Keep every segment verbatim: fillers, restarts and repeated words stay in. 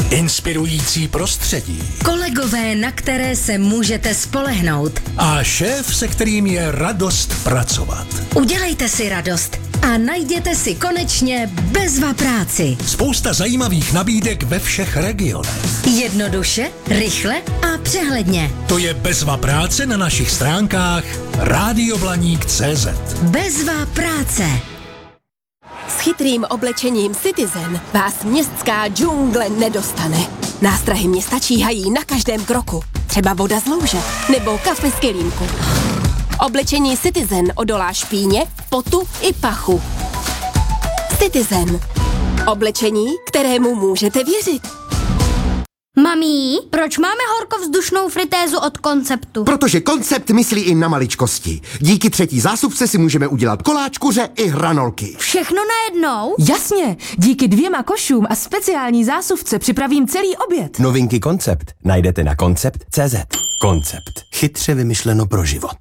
inspirující prostředí, kolegové, na které se můžete spolehnout a šéf, se kterým je radost pracovat. Udělejte si radost a najděte si konečně Bezva práci. Spousta zajímavých nabídek ve všech regionech. Jednoduše, rychle a přehledně. To je Bezva práce na našich stránkách radioblaník tečka cé zet. Bezva práce. S chytrým oblečením Citizen vás městská džungle nedostane. Nástrahy města číhají na každém kroku. Třeba voda z louže nebo kafe z kelímku. Oblečení Citizen odolá špíně, potu i pachu. Citizen. Oblečení, kterému můžete věřit. Mami, proč máme horkovzdušnou fritézu od Konceptu? Protože Koncept myslí i na maličkosti. Díky třetí zásupce si můžeme udělat koláč, kuře i hranolky. Všechno najednou? Jasně, díky dvěma košům a speciální zásuvce připravím celý oběd. Novinky Koncept najdete na koncept tečka cé zet. Koncept. Chytře vymyšleno pro život.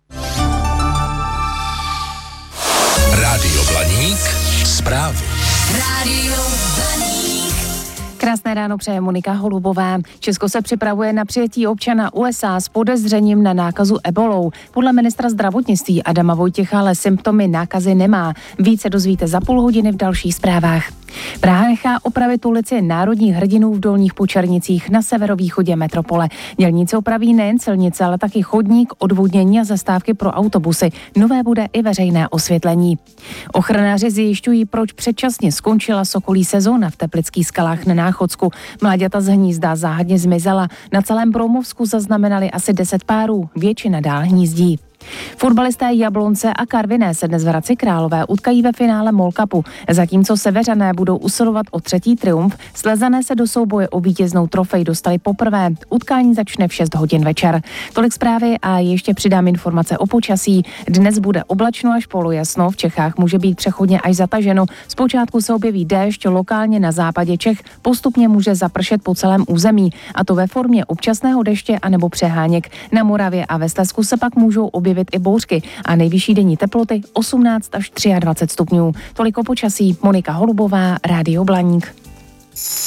Rádio Blaník, zprávy. Rádio Blaník. Krásné ráno přeje Monika Holubová. Česko se připravuje na přijetí občana U S A s podezřením na nákazu ebolou. Podle ministra zdravotnictví Adama Vojtěcha ale symptomy nákazy nemá. Více dozvíte za půl hodiny v dalších zprávách. Praha nechá opravit ulici národních hrdinů v Dolních Počernicích na severovýchodě metropole. Dělníci opraví nejen silnice, ale taky chodník, odvodnění a zastávky pro autobusy. Nové bude i veřejné osvětlení. Ochranáři zjišťují, proč předčasně skončila sokolí sezóna v Teplických skalách na Náchodsku. Mláďata z hnízda záhadně zmizela. Na celém Broumovsku zaznamenali asi deset párů, většina dál hnízdí. Fotbalisté Jablonce a Karviné se dnes v Hradci Králové utkají ve finále MOL Cupu. Zatímco Seveřané budou usilovat o třetí triumf, Slezané se do souboje o vítěznou trofej dostali poprvé. Utkání začne v šest hodin večer. Tolik zprávy a ještě přidám informace o počasí. Dnes bude oblačno až polojasno, v Čechách může být přechodně až zataženo. Zpočátku se objeví déšť, lokálně na západě Čech postupně může zapršet po celém území, a to ve formě občasného deště anebo přeháněk. Na Moravě a ve Slezsku se pak můžou objevit i bouřky a nejvyšší denní teploty osmnáct až dvacet tři stupňů. Toliko počasí. Monika Holubová, Rádio Blaník.